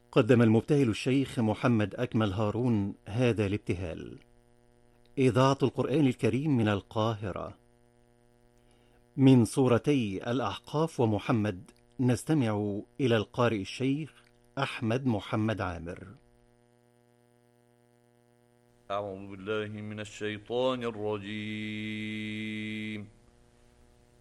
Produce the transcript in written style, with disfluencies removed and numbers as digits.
قدم المبتهل الشيخ محمد أكمل هارون هذا الابتهال. إذاعة القرآن الكريم من القاهرة. من سورتي الأحقاف ومحمد نستمع إلى القارئ الشيخ أحمد محمد عامر. أعوذ بالله من الشيطان الرجيم.